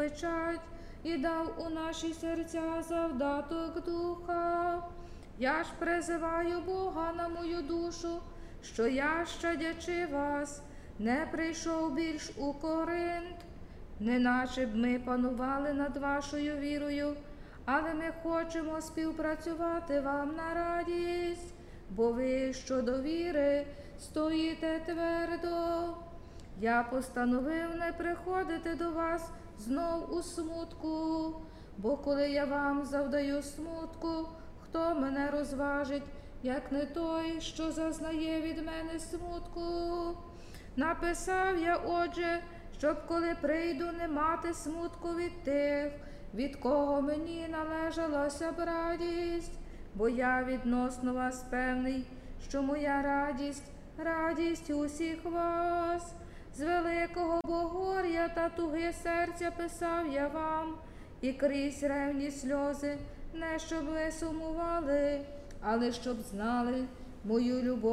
печать і дав у наші серця завдаток духа. Я ж призиваю Бога на мою душу, що я, щадячи вас, не прийшов більш у Коринт, неначе б ми панували над вашою вірою, але ми хочемо співпрацювати вам на радість, бо ви щодо віри стоїте твердо. Я постановив не приходити до вас знов у смутку, бо коли я вам завдаю смутку, хто мене розважить, як не той, що зазнає від мене смутку? Написав я, отже, щоб коли прийду, не мати смутку від тих, від кого мені належалася б радість, бо я відносно вас певний, що моя радість усіх вас. З великого богор'я та туги серця писав я вам, і крізь ревні сльози, не щоб ви сумували, але щоб знали мою любов